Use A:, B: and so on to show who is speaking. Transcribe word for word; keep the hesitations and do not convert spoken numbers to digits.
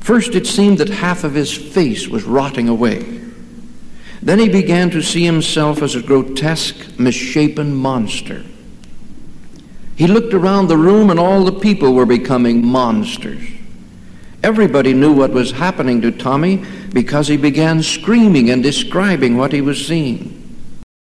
A: First it seemed that half of his face was rotting away. Then he began to see himself as a grotesque, misshapen monster. He looked around the room and all the people were becoming monsters. Everybody knew what was happening to Tommy because he began screaming and describing what he was seeing.